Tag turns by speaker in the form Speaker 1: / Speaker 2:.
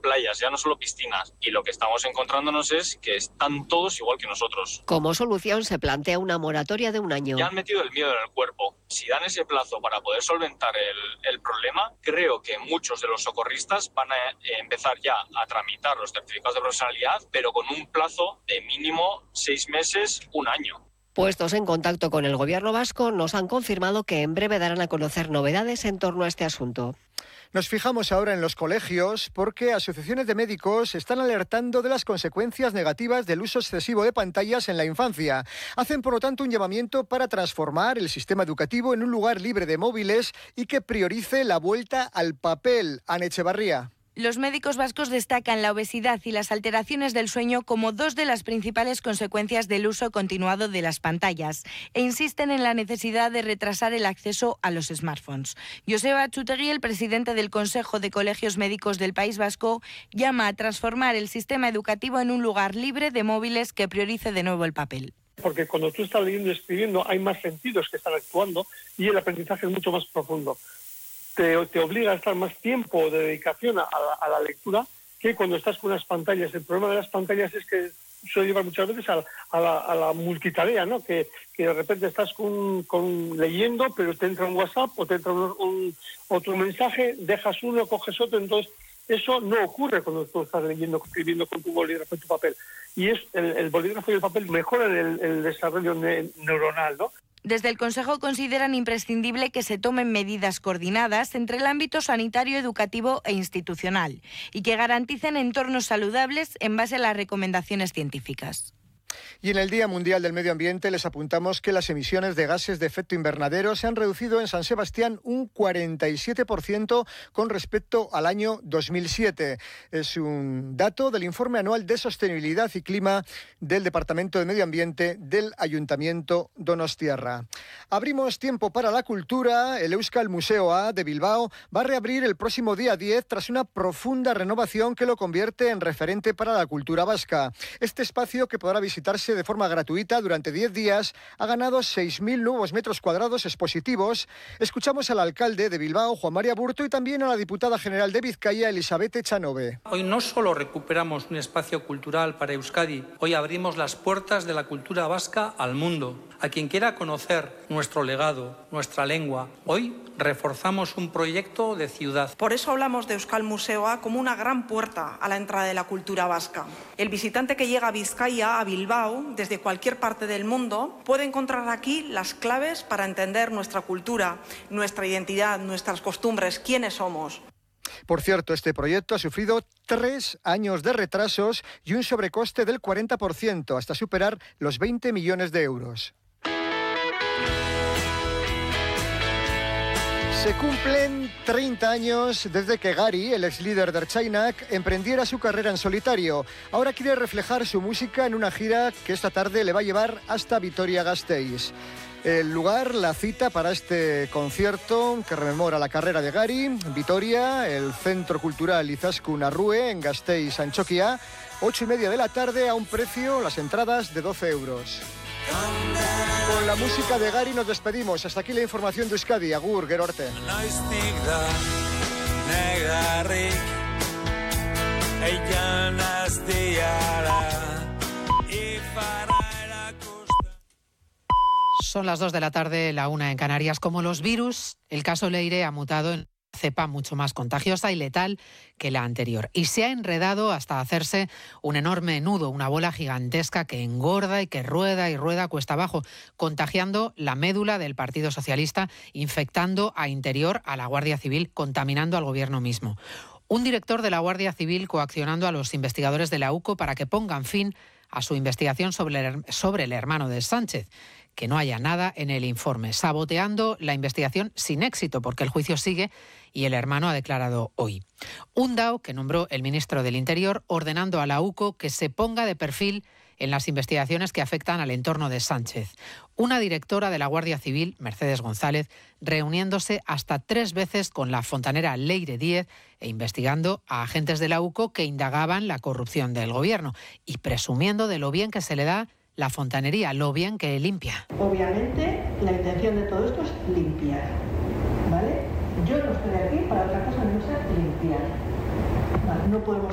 Speaker 1: playas, ya no solo piscinas. Y lo que estamos encontrándonos es que están todos igual que nosotros.
Speaker 2: Como solución se plantea una moratoria de 1 año.
Speaker 1: Ya han metido el miedo en el cuerpo. Si dan ese plazo para poder solventar el problema, creo que muchos de los socorristas van a empezar ya a tramitar los certificados de profesionalidad, pero con un plazo de mínimo 6 meses, 1 año.
Speaker 2: Puestos en contacto con el Gobierno vasco, nos han confirmado que en breve darán a conocer novedades en torno a este asunto.
Speaker 3: Nos fijamos ahora en los colegios porque asociaciones de médicos están alertando de las consecuencias negativas del uso excesivo de pantallas en la infancia. Hacen, por lo tanto, un llamamiento para transformar el sistema educativo en un lugar libre de móviles y que priorice la vuelta al papel. Ane Echevarría.
Speaker 4: Los médicos vascos destacan la obesidad y las alteraciones del sueño como 2 de las principales consecuencias del uso continuado de las pantallas e insisten en la necesidad de retrasar el acceso a los smartphones. Joseba Chutegui, el presidente del Consejo de Colegios Médicos del País Vasco, llama a transformar el sistema educativo en un lugar libre de móviles que priorice de nuevo el papel.
Speaker 5: Porque cuando tú estás leyendo y escribiendo hay más sentidos que están actuando y el aprendizaje es mucho más profundo. Te obliga a estar más tiempo de dedicación a la lectura que cuando estás con unas pantallas. El problema de las pantallas es que suele llevar muchas veces a la multitarea, ¿no? Que de repente estás leyendo, pero te entra un WhatsApp o te entra otro mensaje, dejas uno, coges otro. Entonces, eso no ocurre cuando tú estás leyendo, escribiendo con tu bolígrafo y tu papel. Y el bolígrafo y el papel mejoran el desarrollo neuronal, ¿no?
Speaker 4: Desde el Consejo consideran imprescindible que se tomen medidas coordinadas entre el ámbito sanitario, educativo e institucional y que garanticen entornos saludables en base a las recomendaciones científicas.
Speaker 3: Y en el Día Mundial del Medio Ambiente les apuntamos que las emisiones de gases de efecto invernadero se han reducido en San Sebastián un 47% con respecto al año 2007. Es un dato del informe anual de sostenibilidad y clima del Departamento de Medio Ambiente del Ayuntamiento Donostiarra. Abrimos tiempo para la cultura. El Euskal Museo A de Bilbao va a reabrir el próximo día 10 tras una profunda renovación que lo convierte en referente para la cultura vasca. Este espacio, que podrá visitarse de forma gratuita durante 10 días, ha ganado 6.000 nuevos metros cuadrados expositivos. Escuchamos al alcalde de Bilbao, Juan María Burto, y también a la diputada general de Vizcaya, Elizabeth Echanove.
Speaker 6: Hoy no solo recuperamos un espacio cultural para Euskadi, hoy abrimos las puertas de la cultura vasca al mundo. A quien quiera conocer nuestro legado, nuestra lengua, hoy reforzamos un proyecto de ciudad.
Speaker 7: Por eso hablamos de Euskal Museo A como una gran puerta a la entrada de la cultura vasca. El visitante que llega a Vizcaya, a Bilbao, desde cualquier parte del mundo, puede encontrar aquí las claves para entender nuestra cultura, nuestra identidad, nuestras costumbres, quiénes somos.
Speaker 3: Por cierto, este proyecto ha sufrido 3 años de retrasos y un sobrecoste del 40%, hasta superar los 20 millones de euros. Se cumplen 30 años desde que Gari, el ex líder de Ertzainak, emprendiera su carrera en solitario. Ahora quiere reflejar su música en una gira que esta tarde le va a llevar hasta Vitoria-Gasteiz. El lugar, la cita para este concierto que rememora la carrera de Gari, Vitoria, el Centro Cultural Izaskun Arrue en Gasteiz-Antxokia, 8:30 de la tarde a un precio, las entradas, de 12 euros. Con la música de Gari nos despedimos. Hasta aquí la información de Euskadi. Agur, gero arte.
Speaker 8: Son las 2 de la tarde, la 1 en Canarias. Como los virus, el caso Leire ha mutado en cepa mucho más contagiosa y letal que la anterior. Y se ha enredado hasta hacerse un enorme nudo, una bola gigantesca que engorda y que rueda y rueda cuesta abajo, contagiando la médula del Partido Socialista, infectando a Interior, a la Guardia Civil, contaminando al gobierno mismo. Un director de la Guardia Civil coaccionando a los investigadores de la UCO para que pongan fin a su investigación sobre el hermano de Sánchez. Que no haya nada en el informe, saboteando la investigación sin éxito, porque el juicio sigue y el hermano ha declarado hoy. Un DAO que nombró el ministro del Interior ordenando a la UCO que se ponga de perfil en las investigaciones que afectan al entorno de Sánchez. Una directora de la Guardia Civil, Mercedes González, reuniéndose hasta 3 veces con la fontanera Leire Díez e investigando a agentes de la UCO que indagaban la corrupción del gobierno y presumiendo de lo bien que se le da la fontanería, lo bien que limpia.
Speaker 9: Obviamente, la intención de todo esto es limpiar, ¿vale? Yo no estoy aquí para otra cosa, no ser limpiar. ¿Vale? No podemos